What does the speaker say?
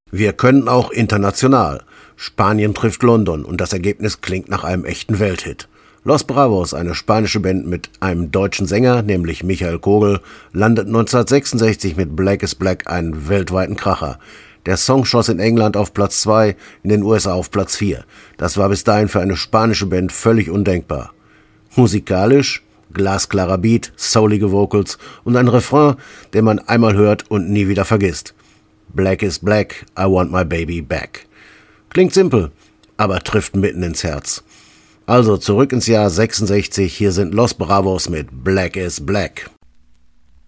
Wir können auch international. Spanien trifft London und das Ergebnis klingt nach einem echten Welthit. Los Bravos, eine spanische Band mit einem deutschen Sänger, nämlich Michael Kogel, landet 1966 mit Black is Black einen weltweiten Kracher. Der Song schoss in England auf Platz 2, in den USA auf Platz 4. Das war bis dahin für eine spanische Band völlig undenkbar. Musikalisch glasklarer Beat, soulige Vocals und ein Refrain, den man einmal hört und nie wieder vergisst. Black is Black, I want my baby back. Klingt simpel, aber trifft mitten ins Herz. Also zurück ins Jahr 66, hier sind Los Bravos mit Black is Black.